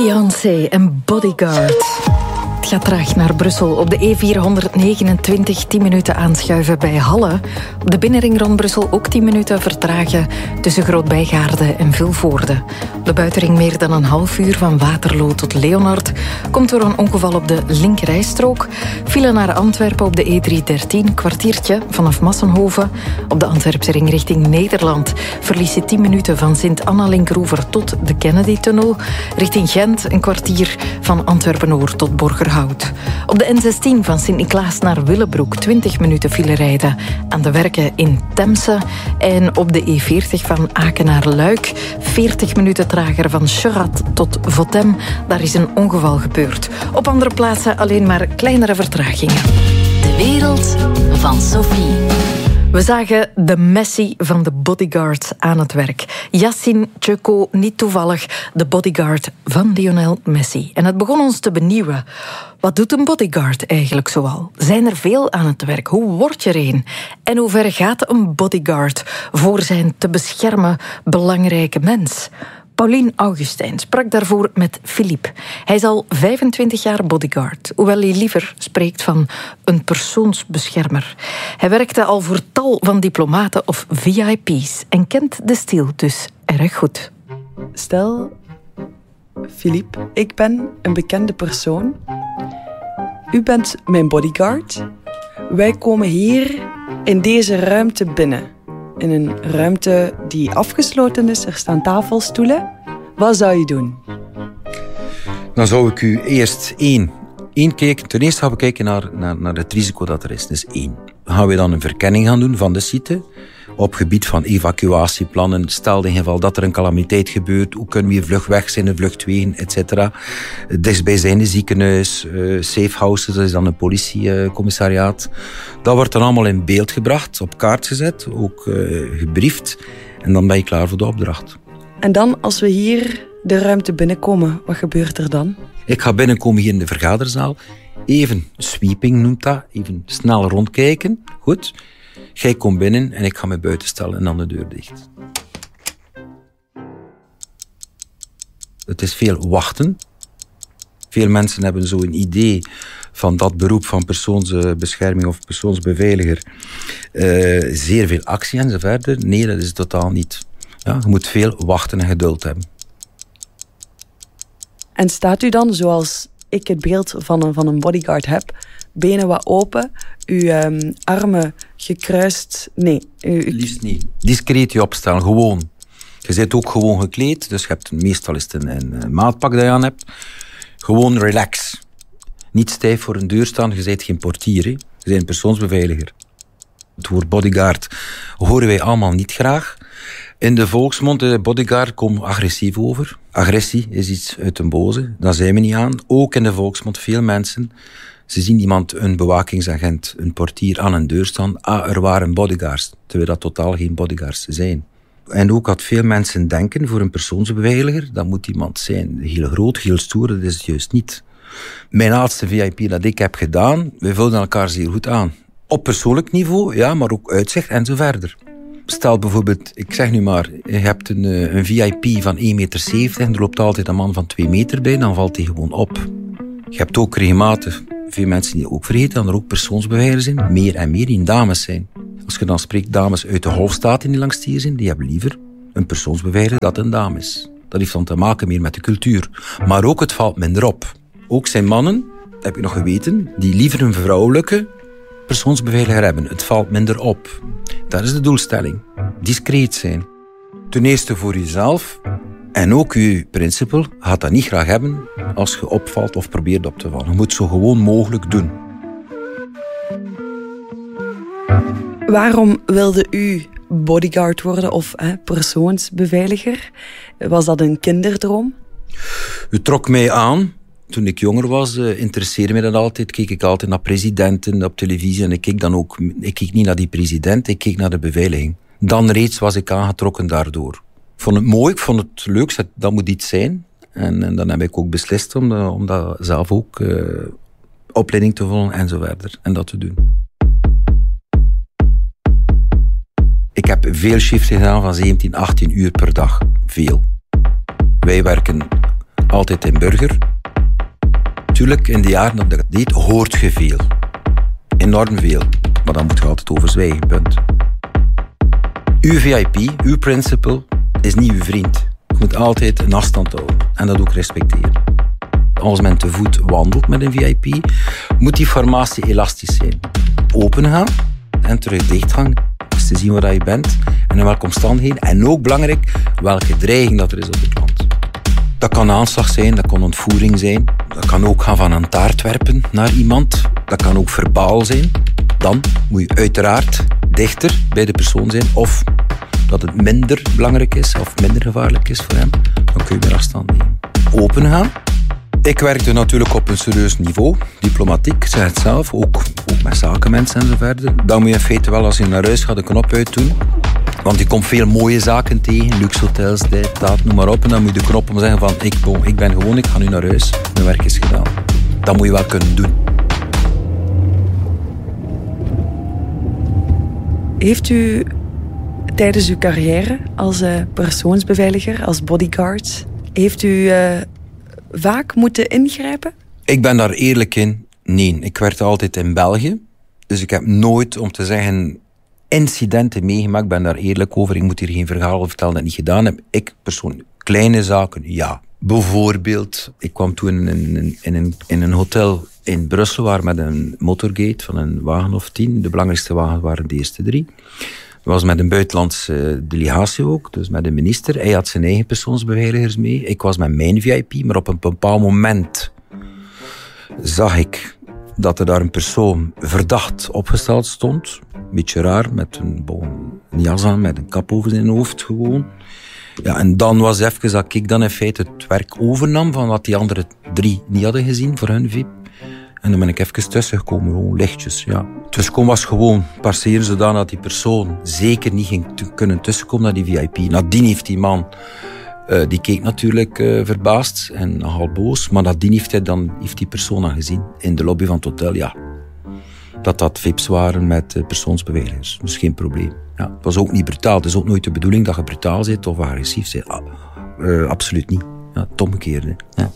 Beyoncé en Bodyguard. Het gaat traag naar Brussel. Op de E429 10 minuten aanschuiven bij Halle. Op de binnenring rond Brussel ook 10 minuten vertragen tussen Groot-Bijgaarde en Vilvoorde. Op de buitenring meer dan een half uur van Waterloo tot Leonard. Komt door een ongeval op de linkerrijstrook. File naar Antwerpen op de E313, kwartiertje vanaf Massenhoven. Op de Antwerpse ring richting Nederland verlies je 10 minuten van Sint-Anna-Linkeroever tot de Kennedy-tunnel. Richting Gent een kwartier van Antwerpen-Noord tot Borgerhout. Op de N16 van Sint-Niklaas naar Willebroek 20 minuten file rijden aan de werken in Temse. En op de E40 van Aken naar Luik 40 minuten trager van Scherrat tot Votem. Daar is een ongeval gebeurd. Op andere plaatsen alleen maar kleinere vertragingen. De wereld van Sophie. We zagen de Messi van de Bodyguard aan het werk. Yassine Tcheko, niet toevallig de bodyguard van Lionel Messi. En het begon ons te benieuwen. Wat doet een bodyguard eigenlijk zoal? Zijn er veel aan het werk? Hoe word je er een? En hoe ver gaat een bodyguard voor zijn te beschermen belangrijke mens? Paulien Augustijn sprak daarvoor met Philippe. Hij is al 25 jaar bodyguard, hoewel hij liever spreekt van een persoonsbeschermer. Hij werkte al voor tal van diplomaten of VIP's en kent de stil dus erg goed. Stel, Philippe, ik ben een bekende persoon. U bent mijn bodyguard. Wij komen hier in deze ruimte binnen. In een ruimte die afgesloten is. Er staan tafelstoelen. Wat zou je doen? Dan zou ik u eerst één kijken. Ten eerste gaan we kijken naar het risico dat er is. Dus 1. Gaan we dan een verkenning gaan doen van de site. Op gebied van evacuatieplannen. Stel in geval dat er een calamiteit gebeurt. Hoe kunnen we hier vlug weg zijn, vlug wegen, etc. Dichtstbijzijnde ziekenhuis, safe houses, dat is dan een politiecommissariaat. Dat wordt dan allemaal in beeld gebracht, op kaart gezet, ook gebriefd. En dan ben je klaar voor de opdracht. En dan, als we hier de ruimte binnenkomen, wat gebeurt er dan? Ik ga binnenkomen hier in de vergaderzaal. Even sweeping noemt dat. Even snel rondkijken. Goed. Jij komt binnen en ik ga me buiten stellen en dan de deur dicht. Het is veel wachten. Veel mensen hebben zo'n idee van dat beroep van persoonsbescherming of persoonsbeveiliger. Zeer veel actie en zo verder. Nee, dat is het totaal niet. Ja, je moet veel wachten en geduld hebben. En staat u dan, zoals ik het beeld van een bodyguard heb, benen wat open, uw armen gekruist? Nee. Liefst niet. Discreet je opstellen, gewoon. Je zit ook gewoon gekleed, dus meestal is het een maatpak dat je aan hebt. Gewoon relax. Niet stijf voor een deur staan, je bent geen portier. Hè. Je bent een persoonsbeveiliger. Het woord bodyguard horen wij allemaal niet graag. In de volksmond, de bodyguard komt agressief over. Agressie is iets uit een boze, daar zijn we niet aan. Ook in de volksmond, veel mensen, ze zien iemand, een bewakingsagent, een portier aan een deur staan. Er waren bodyguards, terwijl dat totaal geen bodyguards zijn. En ook wat veel mensen denken, voor een persoonsbeveiliger, dat moet iemand zijn. Heel groot, heel stoer, dat is het juist niet. Mijn laatste VIP dat ik heb gedaan, wij vulden elkaar zeer goed aan. Op persoonlijk niveau, ja, maar ook uitzicht en zo verder. Stel bijvoorbeeld, ik zeg nu maar, je hebt een VIP van 1,70 meter en er loopt altijd een man van 2 meter bij, dan valt hij gewoon op. Je hebt ook regelmatig veel mensen die ook vergeten dat er ook persoonsbeveiligers zijn, meer en meer, die dames zijn. Als je dan spreekt, dames uit de Golfstaten die langs hier zijn, die hebben liever een persoonsbeveiliger dat een dame is. Dat heeft dan te maken meer met de cultuur. Maar ook, het valt minder op. Ook zijn mannen, dat heb je nog geweten, die liever een vrouwelijke persoonsbeveiliger hebben. Het valt minder op. Dat is de doelstelling. Discreet zijn. Ten eerste voor jezelf. En ook je principal gaat dat niet graag hebben als je opvalt of probeert op te vallen. Je moet zo gewoon mogelijk doen. Waarom wilde u bodyguard worden of persoonsbeveiliger? Was dat een kinderdroom? Het trok mij aan. Toen ik jonger was, interesseerde mij dat altijd. Keek ik altijd naar presidenten op televisie. En ik keek niet naar die president, ik keek naar de beveiliging. Dan reeds was ik aangetrokken daardoor. Ik vond het mooi, ik vond het leuk, dat moet iets zijn. En dan heb ik ook beslist om dat zelf ook opleiding te volgen en zo verder. En dat te doen. Ik heb veel shifts gedaan van 17, 18 uur per dag. Veel. Wij werken Altijd in burger. Tuurlijk, in de jaren dat ik dat deed, hoort je veel. Enorm veel. Maar dan moet je altijd over zwijgen, punt. Uw VIP, uw principal, is niet uw vriend. Je moet altijd een afstand houden. En dat ook respecteren. Als men te voet wandelt met een VIP, moet die formatie elastisch zijn. Open gaan en terug dicht gaan. Dus te zien waar je bent en in welke omstandigheden. En ook belangrijk, welke dreiging dat er is op het land. Dat kan aanslag zijn, dat kan ontvoering zijn. Dat kan ook gaan van een taart werpen naar iemand. Dat kan ook verbaal zijn. Dan moet je uiteraard dichter bij de persoon zijn. Of dat het minder belangrijk is of minder gevaarlijk is voor hem. Dan kun je meer afstand nemen. Open gaan. Ik werkte natuurlijk op een serieus niveau. Diplomatiek, zeg het zelf. Ook met zakenmensen en zo verder. Dan moet je in feite wel, als je naar huis gaat, de knop uitdoen. Want je komt veel mooie zaken tegen. Luxe hotels, dit, dat, noem maar op. En dan moet je de knop om zeggen van, ik ga nu naar huis. Mijn werk is gedaan. Dat moet je wel kunnen doen. Heeft u tijdens uw carrière als persoonsbeveiliger, als bodyguard, heeft u vaak moeten ingrijpen? Ik ben daar eerlijk in. Nee, ik werkte altijd in België. Dus ik heb nooit, om te zeggen, incidenten meegemaakt. Ik ben daar eerlijk over. Ik moet hier geen verhaal vertellen dat ik niet gedaan heb. Ik persoonlijk, kleine zaken, ja. Bijvoorbeeld, ik kwam toen in een hotel in Brussel, waar met een motorgate van een wagen of 10. De belangrijkste wagens waren de eerste 3. Dat was met een buitenlandse delegatie ook, dus met een minister. Hij had zijn eigen persoonsbeveiligers mee. Ik was met mijn VIP, maar op een bepaald moment zag ik dat er daar een persoon verdacht opgesteld stond. Een beetje raar, met een jas aan, met een kap over zijn hoofd gewoon. Ja, en dan was even dat ik dan in feite het werk overnam van wat die andere 3 niet hadden gezien voor hun VIP. En dan ben ik even tussengekomen, gewoon lichtjes, ja. Tussenkomen was gewoon passeren zodanig dat die persoon zeker niet ging kunnen tussenkomen naar die VIP. Nadien heeft die man, die keek natuurlijk verbaasd en nogal boos, maar nadien heeft die persoon dan gezien in de lobby van het hotel, ja. Dat VIP's waren met persoonsbeveiligers. Dus geen probleem. Ja, het was ook niet brutaal. Het is ook nooit de bedoeling dat je brutaal bent of agressief bent. Absoluut niet. Ja, het omgekeerde. Ja.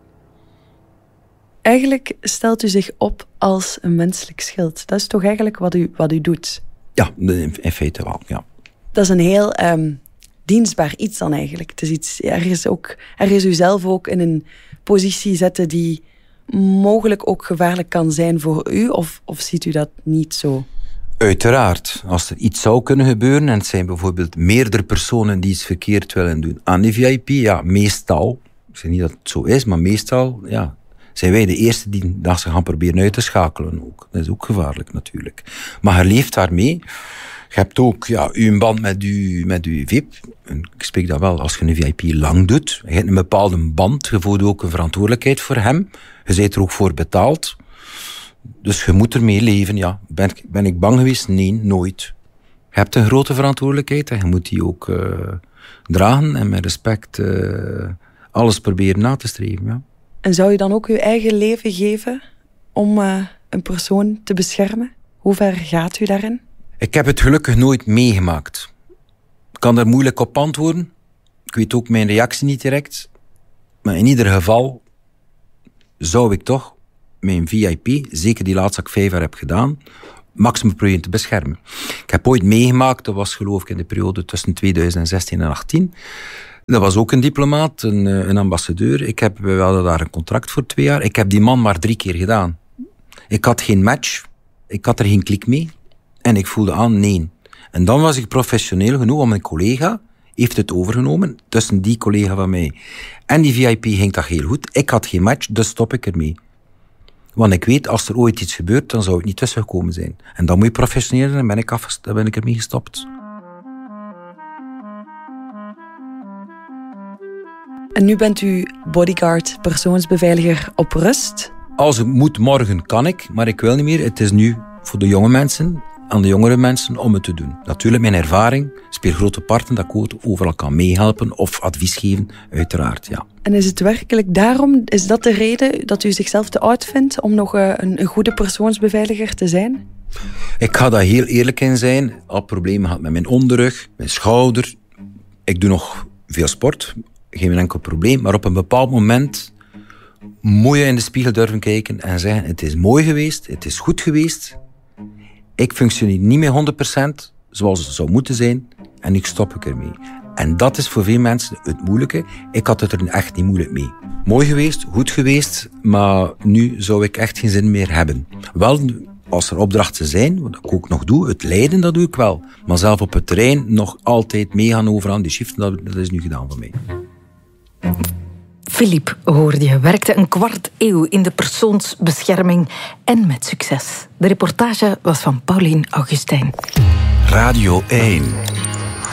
Eigenlijk stelt u zich op als een menselijk schild. Dat is toch eigenlijk wat u doet? Ja, in feite wel, ja. Dat is een heel dienstbaar iets dan eigenlijk. Het is iets, ergens u zelf ook in een positie zetten die mogelijk ook gevaarlijk kan zijn voor u, of ziet u dat niet zo? Uiteraard. Als er iets zou kunnen gebeuren, en het zijn bijvoorbeeld meerdere personen die iets verkeerd willen doen aan die VIP, ja, meestal, ik zeg niet dat het zo is, maar meestal, ja, zijn wij de eerste die dat ze gaan proberen uit te schakelen ook. Dat is ook gevaarlijk natuurlijk. Maar je leeft daarmee. Je hebt ook uw band met uw VIP. En ik spreek dat wel, als je een VIP lang doet, je hebt een bepaalde band, je voelt ook een verantwoordelijkheid voor hem. Je bent er ook voor betaald. Dus je moet ermee leven, ja. Ben ik bang geweest? Nee, nooit. Je hebt een grote verantwoordelijkheid en je moet die ook dragen en met respect alles proberen na te streven, ja. En zou je dan ook uw eigen leven geven om een persoon te beschermen? Hoe ver gaat u daarin? Ik heb het gelukkig nooit meegemaakt. Ik kan daar moeilijk op antwoorden. Ik weet ook mijn reactie niet direct. Maar in ieder geval zou ik toch mijn VIP, zeker die laatste dat ik 5 jaar heb gedaan, maximum proberen te beschermen. Ik heb ooit meegemaakt, dat was geloof ik in de periode tussen 2016 en 2018. Dat was ook een diplomaat, een ambassadeur. We hadden daar een contract voor 2 jaar. Ik heb die man maar 3 keer gedaan. Ik had geen match. Ik had er geen klik mee. En ik voelde aan, nee. En dan was ik professioneel genoeg om een collega heeft het overgenomen. Tussen die collega van mij en die VIP ging dat heel goed. Ik had geen match, dus stop ik ermee. Want ik weet, als er ooit iets gebeurt, dan zou ik niet tussengekomen zijn. En dan moet je professioneel zijn en ben ik ermee gestopt. En nu bent u bodyguard, persoonsbeveiliger op rust? Als het moet morgen kan ik, maar ik wil niet meer. Het is nu voor de jonge mensen, aan de jongere mensen, om het te doen. Natuurlijk, mijn ervaring speelt grote parten dat ik overal kan meehelpen of advies geven, uiteraard, ja. En is het werkelijk daarom, is dat de reden dat u zichzelf te oud vindt om nog een goede persoonsbeveiliger te zijn? Ik ga daar heel eerlijk in zijn. Al problemen gehad met mijn onderrug, mijn schouder. Ik doe nog veel sport. geen enkel probleem. Maar op een bepaald moment moet je in de spiegel durven kijken en zeggen, het is mooi geweest, het is goed geweest. Ik functioneer niet meer 100% zoals het zou moeten zijn en nu stop ik ermee. En dat is voor veel mensen het moeilijke. Ik had het er echt niet moeilijk mee. Mooi geweest, goed geweest, maar nu zou ik echt geen zin meer hebben. Wel, als er opdrachten zijn, wat ik ook nog doe, het leiden, dat doe ik wel. Maar zelf op het terrein nog altijd meegaan overal die shiften, dat is nu gedaan voor mij. Philippe, hoorde je, werkte een kwart eeuw in de persoonsbescherming en met succes. De reportage was van Paulien Augustijn. Radio 1.